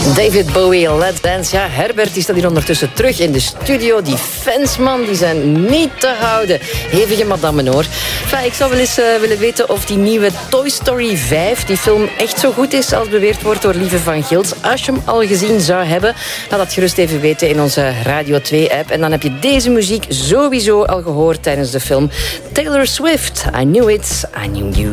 David Bowie, Let's Dance. Ja, Herbert die staat hier ondertussen terug in de studio. Die fans, man, die zijn niet te houden. Hevige madammen, hoor. Enfin, ik zou wel eens willen weten of die nieuwe Toy Story 5, die film, echt zo goed is als beweerd wordt door Lieve van Gils. Als je hem al gezien zou hebben, laat dat gerust even weten in onze Radio 2-app. En dan heb je deze muziek sowieso al gehoord tijdens de film. Taylor Swift, I Knew It, I Knew You.